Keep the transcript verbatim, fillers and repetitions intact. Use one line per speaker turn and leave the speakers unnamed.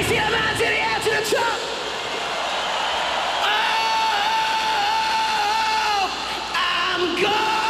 see the man to the air to the top. Oh, I'm gone.